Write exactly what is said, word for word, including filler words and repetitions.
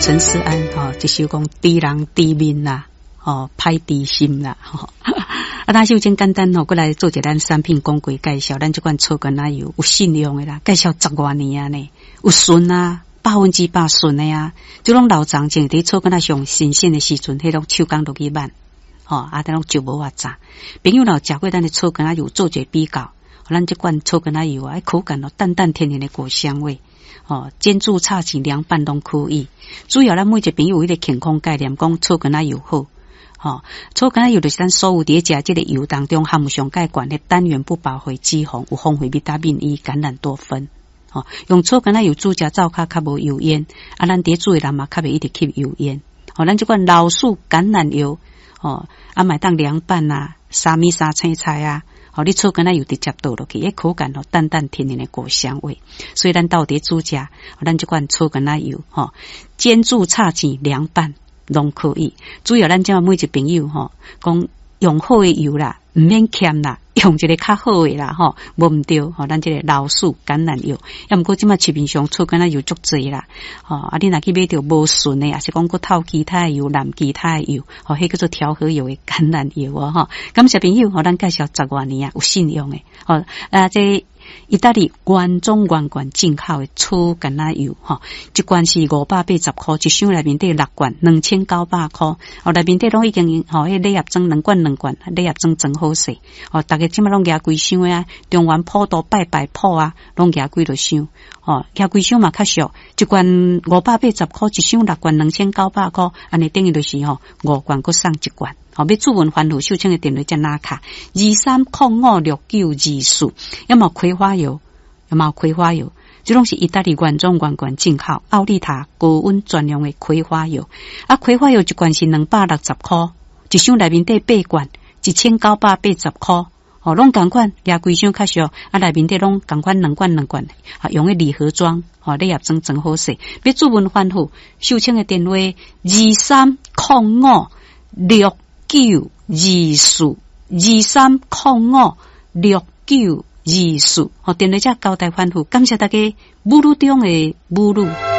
陈思安吼，一首讲知人知面啦，吼歹知心啦，吼。啊，咱首先简单吼，过来做一咱产品讲规介绍，咱这款草根奶油有信用的啦，介绍十多年啊呢，有顺啊，百分之百顺的啊，就拢老长前伫草根奶上新鲜的时阵，迄种手工落去慢，吼啊，咱拢就无偌早。朋友若食过咱的草根奶油做者比较，咱这款草根奶油啊，口感哦淡淡甜甜的果香味。哦，煎煮炒煮凉拌拢可以。主要咱每一个朋友有迄个健康概念，讲草根奶油好。哦，草根奶油就是咱所有伫食即个油当中含有上介悬的单元不饱和脂肪，有丰富维他命 E、橄榄多酚。哦，用草根奶油煮食灶较较无油烟，啊，咱伫煮的人嘛较袂一直吸油烟。哦，咱即款老树橄榄油，哦，啊，买当凉拌啊，沙米沙青菜啊。哦，你草根奶油直接倒落去，迄口感哦淡淡甜甜的果香味，所以咱到底煮食，咱这款草根奶油吼，煎煮炒煮凉拌拢可以。主要咱这每一个朋友吼，讲用好的油啦，唔免欠啦，用一个较好的啦吼，无唔对吼，咱这个老树橄榄油，要毋过即马市面上草根奶油足济啦，吼啊，你若去买着无顺的，也是讲佫透其他的油、染其他的油，吼，迄叫做调和油的橄榄油啊，吼。感谢朋友，吼，咱介绍十多年啊，有信用的，吼啊，这意大利原装原罐进口的草根奶油，吼，一罐是五百八十块，一箱内面得六罐，两千九百块，哦，内面得拢已经吼，迄礼盒装两罐两罐，礼盒装真好势，哦，大家即马拢举规箱啊，中原普渡拜拜铺啊，拢举几落箱，哦，举规箱嘛较俗，一罐五百八十块，一箱六罐两千九百块，安尼等于就是吼五罐佫送一罐。好，要注文番号秀清的电话在哪卡？二三零五六九二四，要么葵花油，要么葵花油，这拢是意大利原装原罐进口，奥利塔高温专用的葵花油。啊，葵花油一罐是两百六十块，一箱内面得八罐，一千九百八十块。哦，拢同款，也规箱较俗，啊，内面得拢同款两罐两罐，啊，用的礼盒装，哦，礼盒装真好势。要注文番号秀清的电话二三零五六。九二四二三零五六九二四，好，电话只交代番号，感谢大家母乳中的母乳。